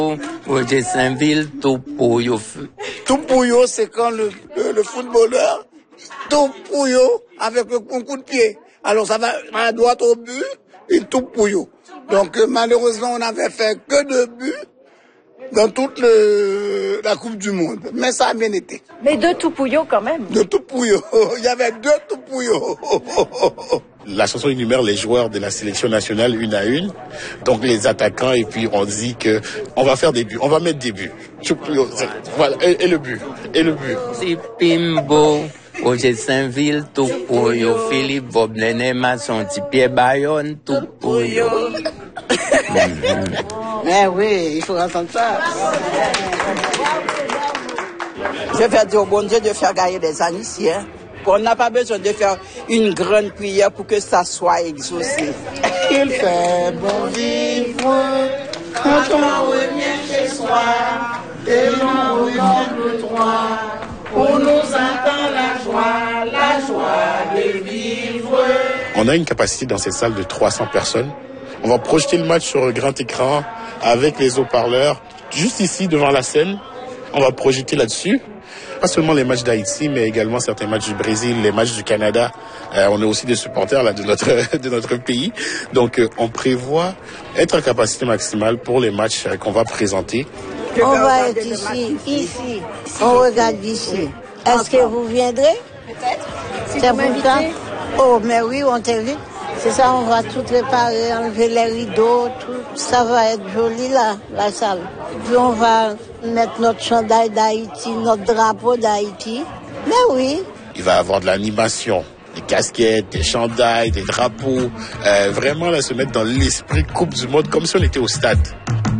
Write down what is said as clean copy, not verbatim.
Roger Saint-Ville, Topoyo. Topoyo, c'est quand le footballeur Topoyo avec un coup de pied. Alors ça va à droite au but et Topoyo. Donc malheureusement, on n'avait fait que 2 buts dans toute la Coupe du Monde. Mais ça a bien été. Mais 2 Topoyo quand même. 2 Topoyo. Il y avait 2 Topoyo. La chanson énumère les joueurs de la sélection nationale une à une, donc les attaquants, et puis on dit que on va faire des buts, on va mettre des buts. Voilà, et le but, C'est Pimbo, Roger Saint-Ville, Topoyo, Philippe Boblene, Masson, Pierre Bayonne, Topoyo. Mais oui, il faut entendre ça. Je vais dire au bon Dieu de faire gagner des Haïtiens. On n'a pas besoin de faire une grande prière pour que ça soit exaucé. Il fait bon vivre quand on revient chez soi et l'on revient le droit. On nous attend la joie de vivre. On a une capacité dans cette salle de 300 personnes. On va projeter le match sur un grand écran avec les haut-parleurs. Juste ici, devant la scène, on va projeter là-dessus. Pas seulement les matchs d'Haïti, mais également certains matchs du Brésil, les matchs du Canada. On est aussi des supporters là, de notre pays. Donc, on prévoit être en capacité maximale pour les matchs qu'on va présenter. On va être ici. On regarde d'ici. Est-ce que vous viendrez? Peut-être. Si C'est vous pour m'invitez. ça? Oh, mais oui, on t'invite. C'est ça, on va tout préparer, enlever les rideaux, tout. Ça va être joli là, la salle. Puis on va mettre notre chandail d'Haïti, notre drapeau d'Haïti. Mais oui. Il va y avoir de l'animation, des casquettes, des chandails, des drapeaux. Vraiment là, se mettre dans l'esprit Coupe du Monde comme si on était au stade.